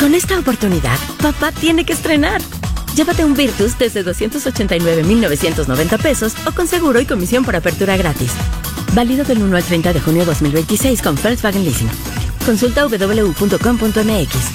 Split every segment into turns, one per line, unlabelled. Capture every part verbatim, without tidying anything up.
Con esta oportunidad, papá tiene que estrenar. Llévate un Virtus desde doscientos ochenta y nueve mil novecientos noventa pesos o con seguro y comisión por apertura gratis. Válido del uno al treinta de junio de dos mil veintiséis con Volkswagen Leasing. Consulta doble u doble u doble u punto com punto m x.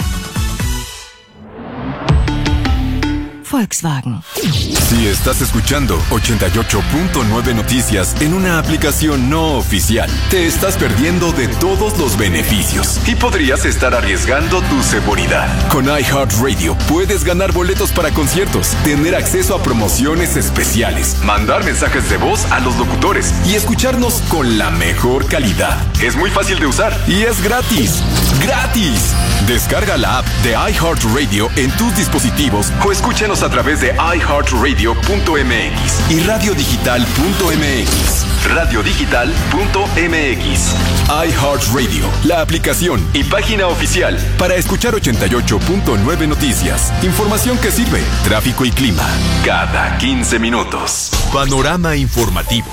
Volkswagen.
Si estás escuchando ochenta y ocho punto nueve Noticias en una aplicación no oficial, te estás perdiendo de todos los beneficios y podrías estar arriesgando tu seguridad. Con iHeartRadio puedes ganar boletos para conciertos, tener acceso a promociones especiales, mandar mensajes de voz a los locutores y escucharnos con la mejor calidad. Es muy fácil de usar y es gratis. ¡Gratis! Descarga la app de iHeartRadio en tus dispositivos o escúchanos a través de i heart radio punto m x y radio digital punto m x. radio digital punto m x. iHeartRadio, la aplicación y página oficial para escuchar ochenta y ocho punto nueve Noticias. Información que sirve, tráfico y clima, cada quince minutos. Panorama informativo.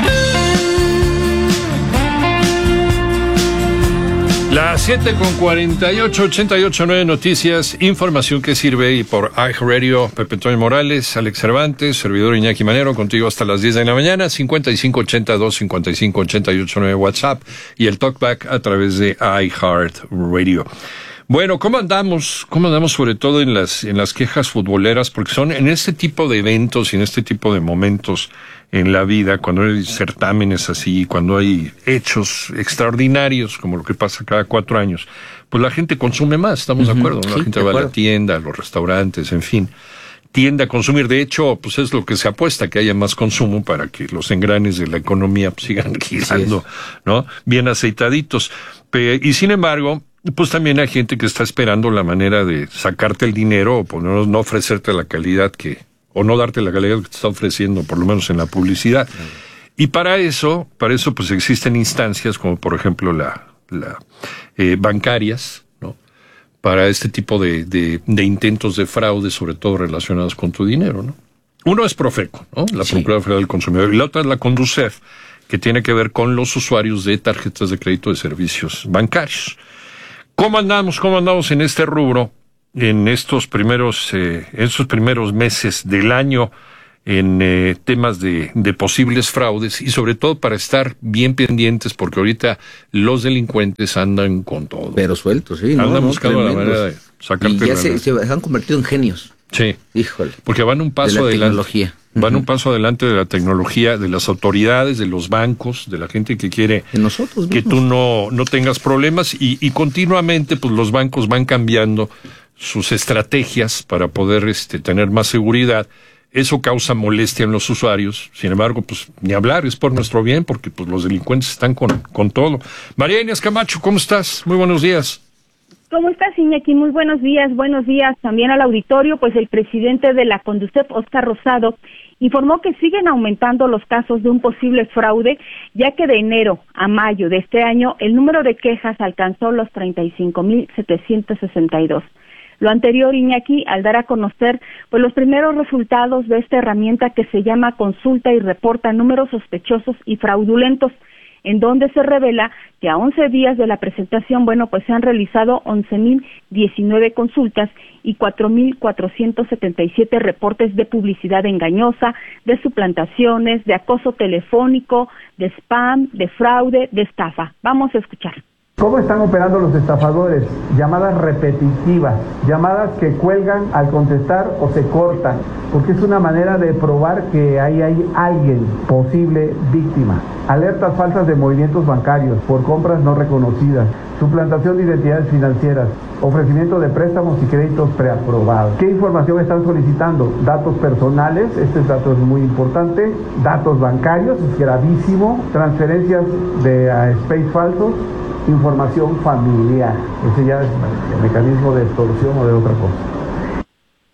Las siete con cuarenta y ocho, ochenta y ocho punto nueve Noticias, información que sirve, y por iHeartRadio, Pepe Antonio Morales, Alex Cervantes, servidor Iñaki Manero, contigo hasta las diez de la mañana, cincuenta y cinco ochenta y dos cincuenta y cinco ochenta y ocho nueve WhatsApp y el Talkback a través de iHeartRadio. Bueno, ¿cómo andamos? ¿Cómo andamos sobre todo en las en las quejas futboleras? Porque son en este tipo de eventos y en este tipo de momentos en la vida, cuando hay certámenes así, cuando hay hechos extraordinarios, como lo que pasa cada cuatro años, pues la gente consume más, estamos uh-huh. de acuerdo, ¿no? La
sí,
gente va a la tienda, a los restaurantes, en fin, tiende a consumir. De hecho, pues es lo que se apuesta, que haya más consumo para que los engranes de la economía pues, sigan girando, ¿no? Bien aceitaditos. Y sin embargo, pues también hay gente que está esperando la manera de sacarte el dinero o por lo menos no ofrecerte la calidad que, o no darte la calidad que te está ofreciendo, por lo menos en la publicidad. Y para eso, para eso pues existen instancias como por ejemplo la, la eh, bancarias, ¿no? Para este tipo de, de, de intentos de fraude, sobre todo relacionados con tu dinero, ¿no? Uno es Profeco, ¿no? La sí. Procuraduría Federal del Consumidor, y la otra es la Conducef, que tiene que ver con los usuarios de tarjetas de crédito de servicios bancarios. ¿Cómo andamos? ¿Cómo andamos en este rubro? En estos primeros, eh, estos primeros meses del año, en eh, temas de, de posibles fraudes, y sobre todo para estar bien pendientes, porque ahorita los delincuentes andan con todo.
Pero sueltos, sí.
Andan
no,
buscando
no,
la manera de sacarte.
Y ya se, se han convertido en genios.
Sí.
Híjole.
Porque van un paso
de la
adelante.
Tecnología.
Van
uh-huh.
un paso adelante de la tecnología, de las autoridades, de los bancos, de la gente que quiere
de nosotros
que tú no, no tengas problemas, y, y continuamente pues los bancos van cambiando sus estrategias para poder este, tener más seguridad. Eso causa molestia en los usuarios. Sin embargo, pues ni hablar, es por nuestro bien, porque pues los delincuentes están con, con todo. María Inés Camacho, ¿cómo estás? Muy buenos días.
¿Cómo estás, Iñaki? Muy buenos días. Buenos días también al auditorio. Pues el presidente de la Conducef, Óscar Rosado, informó que siguen aumentando los casos de un posible fraude, ya que de enero a mayo de este año el número de quejas alcanzó los treinta y cinco mil setecientos sesenta y dos. Lo anterior, Iñaki, al dar a conocer pues los primeros resultados de esta herramienta que se llama Consulta y Reporta Números Sospechosos y Fraudulentos, en donde se revela que a once días de la presentación, bueno, pues se han realizado once mil diecinueve consultas y cuatro mil cuatrocientos setenta y siete reportes de publicidad engañosa, de suplantaciones, de acoso telefónico, de spam, de fraude, de estafa. Vamos a escuchar.
¿Cómo están operando los estafadores? Llamadas repetitivas, llamadas que cuelgan al contestar o se cortan, porque es una manera de probar que ahí hay alguien, posible víctima. Alertas falsas de movimientos bancarios por compras no reconocidas, suplantación de identidades financieras, ofrecimiento de préstamos y créditos preaprobados. ¿Qué información están solicitando? Datos personales, este dato es muy importante, datos bancarios, es gravísimo, transferencias de uh, space falsos, información familiar. Ese ya es el mecanismo de extorsión o de otra cosa.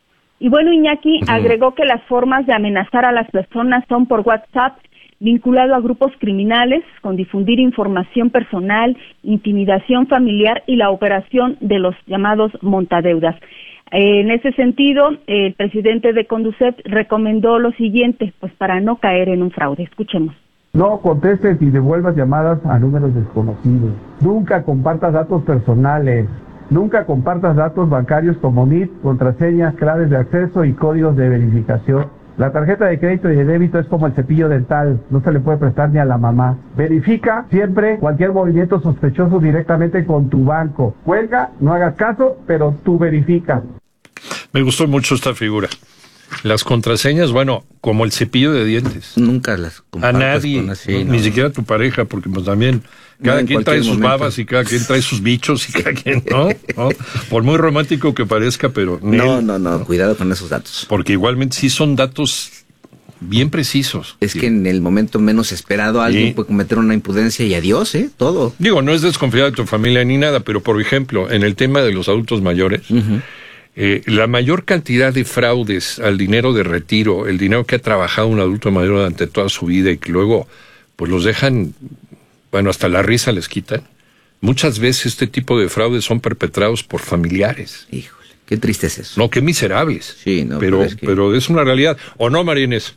Y bueno, Iñaki
uh-huh.
agregó que las formas de amenazar a las personas son por WhatsApp, vinculado a grupos criminales, con difundir información personal, intimidación familiar y la operación de los llamados montadeudas. Eh, en ese sentido, el presidente de Conducef recomendó lo siguiente, pues para no caer en un fraude. Escuchemos.
No contestes y devuelvas llamadas a números desconocidos. Nunca compartas datos personales. Nunca compartas datos bancarios como N I T, contraseñas, claves de acceso y códigos de verificación. La tarjeta de crédito y de débito es como el cepillo dental, no se le puede prestar ni a la mamá. Verifica siempre cualquier movimiento sospechoso directamente con tu banco. Cuelga, no hagas caso, pero tú verifica.
Me gustó mucho esta figura. Las contraseñas, bueno, como el cepillo de dientes.
Nunca las
A
compartas
nadie,
con así,
ni
no.
siquiera a tu pareja, porque pues también cada
No,
quien trae sus
momento.
babas y cada quien trae sus bichos y cada quien, ¿no? ¿no? Por muy romántico que parezca, pero...
No,
Nel,
no, no, cuidado con esos datos.
Porque igualmente sí son datos bien precisos.
Es
Sí.
que en el momento menos esperado alguien
Sí.
puede cometer una imprudencia y adiós, ¿eh? Todo.
Digo, no es desconfiar de tu familia ni nada, pero por ejemplo, en el tema de los adultos mayores,
Uh-huh.
eh, la mayor cantidad de fraudes al dinero de retiro, el dinero que ha trabajado un adulto mayor durante toda su vida y que luego pues los dejan, bueno, hasta la risa les quitan. Muchas veces este tipo de fraudes son perpetrados por familiares.
Híjole, qué triste es eso.
No, qué miserables.
Sí, no,
pero,
pero es que-
pero es una realidad. ¿O no, María Inés?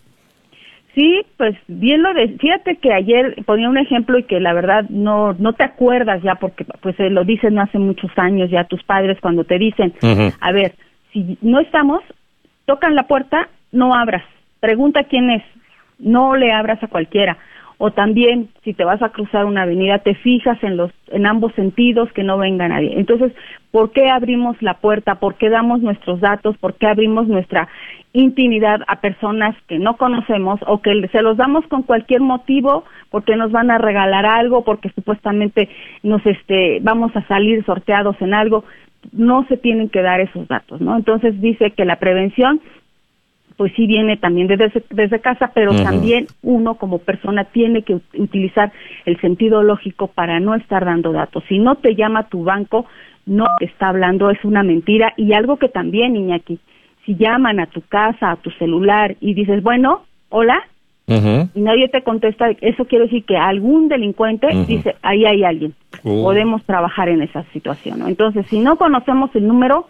Sí, pues bien lo de, fíjate que ayer ponía un ejemplo y que la verdad no no te acuerdas ya porque pues eh, lo dicen hace muchos años ya tus padres cuando te dicen,
Ujú.
a ver, si no estamos, tocan la puerta, no abras, pregunta quién es, no le abras a cualquiera. O también, si te vas a cruzar una avenida, te fijas en los en ambos sentidos que no venga nadie. Entonces, ¿por qué abrimos la puerta? ¿Por qué damos nuestros datos? ¿Por qué abrimos nuestra intimidad a personas que no conocemos o que se los damos con cualquier motivo? Porque nos van a regalar algo, porque supuestamente nos este vamos a salir sorteados en algo. No se tienen que dar esos datos, ¿no? Entonces dice que la prevención pues sí viene también desde, desde casa, pero
Uh-huh.
también uno como persona tiene que ut- utilizar el sentido lógico para no estar dando datos. Si no te llama tu banco, no te está hablando, es una mentira. Y algo que también, Iñaki, si llaman a tu casa, a tu celular y dices, bueno, hola,
Ujú.
y nadie te contesta, eso quiere decir que algún delincuente
Ujú.
dice, ahí hay alguien.
Oh.
Podemos trabajar en esa situación, ¿no? Entonces, si no conocemos el número,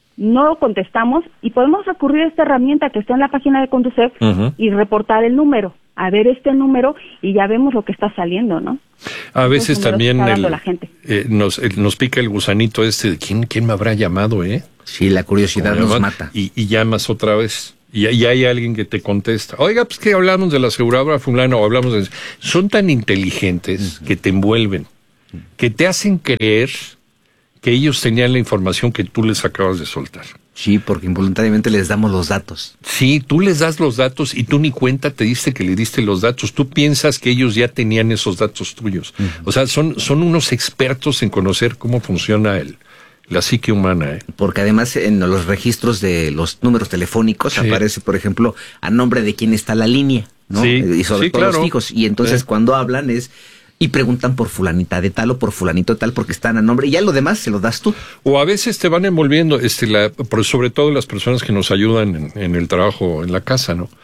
no contestamos y podemos recurrir a esta herramienta que está en la página de Conducef
Ujú.
y reportar el número, a ver este número y ya vemos lo que está saliendo, ¿no?
A veces
números
también
está dando
el-
la gente.
eh, nos, el- nos pica el gusanito este de quién, quién me habrá llamado, ¿eh?
Sí, la curiosidad
Como
nos
llaman,
mata.
Y, y llamas otra vez. Y, y hay alguien que te contesta. Oiga, pues que hablamos de la aseguradora fulana o hablamos de... Son tan inteligentes que te envuelven, que te hacen creer que ellos tenían la información que tú les acabas de soltar.
Sí, porque involuntariamente les damos los datos.
Sí, tú les das los datos y tú ni cuenta te diste que le diste los datos. Tú piensas que ellos ya tenían esos datos tuyos. O sea, son, son unos expertos en conocer cómo funciona el, la psique humana, ¿eh?
Porque además en los registros de los números telefónicos
Sí.
aparece, por ejemplo, a nombre de quién está la línea, ¿no?
Sí,
Y sobre
sí,
todo
claro.
los fijos. Y entonces
Sí.
cuando hablan es... Y preguntan por fulanita de tal o por fulanito de tal porque están a nombre. Y ya lo demás se lo das tú.
O a veces te van envolviendo, este, la, por- sobre todo las personas que nos ayudan en, en el trabajo, en la casa, ¿no?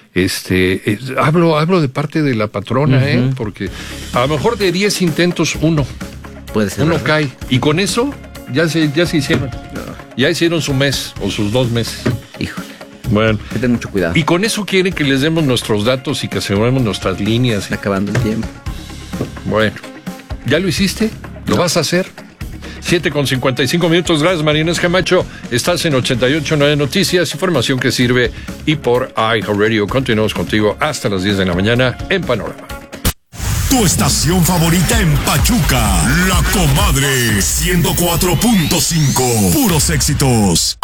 Este, es- hablo, hablo de parte de la patrona, ¿eh? Porque a lo mejor de diez intentos, uno,
Puede ser.
uno
¿verdad?
cae. Y con eso, ya se, ya se hicieron. Ya hicieron su mes o sus dos meses.
Híjole,
Bueno.
hay que tener mucho cuidado.
Y con eso quieren que les demos nuestros datos y que aseguremos nuestras líneas.
Está acabando el tiempo.
Bueno, ¿ya lo hiciste? ¿Lo vas a hacer? siete con cincuenta y cinco minutos. Gracias, María Inés Camacho. Estás en ochenta y ocho punto nueve Noticias, información que sirve y por iHeartRadio. Continuamos contigo hasta las diez de la mañana en Panorama.
Tu estación favorita en Pachuca, La Comadre, ciento cuatro punto cinco. Puros éxitos.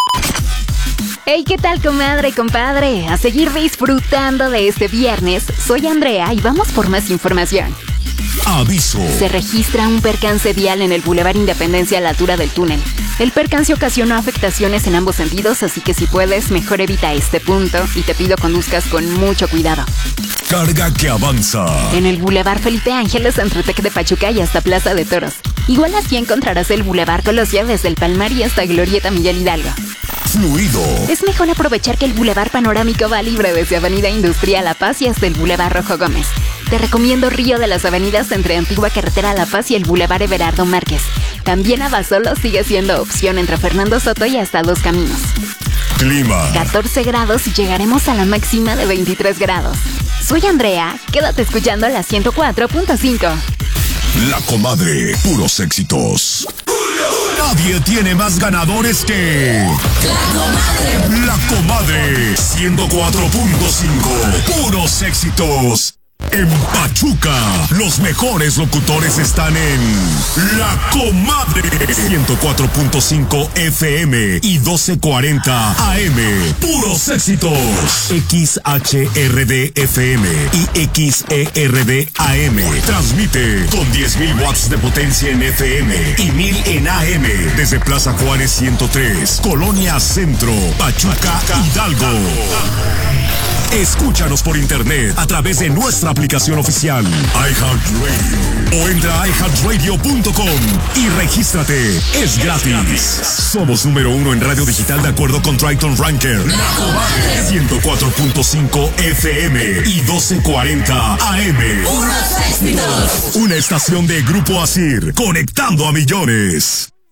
Hey, ¿qué tal, comadre y compadre? A seguir disfrutando de este viernes. Soy Andrea y vamos por más información.
Aviso.
Se registra un percance vial en el Boulevard Independencia a la altura del túnel. El percance ocasionó afectaciones en ambos sentidos, así que si puedes, mejor evita este punto y te pido conduzcas con mucho cuidado.
Carga que avanza.
En el Boulevard Felipe Ángeles, entre Tec de Pachuca y hasta Plaza de Toros. Igual así encontrarás el Boulevard Colossia desde el Palmar y hasta Glorieta Miguel Hidalgo.
Fluido.
Es mejor aprovechar que el Boulevard Panorámico va libre desde Avenida Industrial La Paz y hasta el Boulevard Rojo Gómez. Te recomiendo Río de las Avenidas entre Antigua Carretera La Paz y el Boulevard Everardo Márquez. También Abasolo sigue siendo opción entre Fernando Soto y hasta Dos Caminos.
Clima.
catorce grados y llegaremos a la máxima de veintitrés grados. Soy Andrea, quédate escuchando la ciento cuatro punto cinco.
La Comadre, puros éxitos. Nadie tiene más ganadores que... La Comadre. La Comadre. ciento cuatro punto cinco. Puros éxitos. En Pachuca, los mejores locutores están en La Comadre. ciento cuatro punto cinco F M y doce cuarenta A M. Puros éxitos. X H R D F M y X E R D A M. Transmite con diez mil watts de potencia en F M y mil en A M. Desde Plaza Juárez ciento tres, Colonia Centro, Pachuca, Hidalgo. Escúchanos por internet a través de nuestra aplicación oficial iHeartRadio o entra a i heart radio punto com y regístrate. Es gratis. Somos número uno en radio digital de acuerdo con Triton Ranker. La Comadre. ciento cuatro punto cinco F M y doce cuarenta A M. Puros éxitos. Una estación de Grupo Asir, conectando a millones.